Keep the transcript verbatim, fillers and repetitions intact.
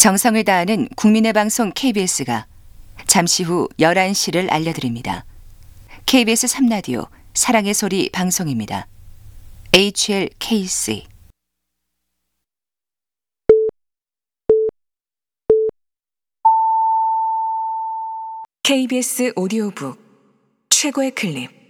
정성을 다하는 국민의 방송 케이비에스가 잠시 후 열한 시를 알려드립니다. 케이비에스 삼 라디오 사랑의 소리 방송입니다. 에이치엘케이씨 케이비에스 오디오북 최고의 클립.